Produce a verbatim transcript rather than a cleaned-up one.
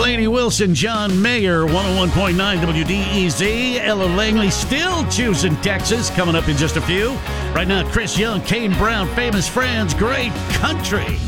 Lainey Wilson, John Mayer, one oh one point nine W D E Z. Ella Langley still choosing Texas, coming up in just a few. Right now, Chris Young, Kane Brown, Famous Friends, Great Country.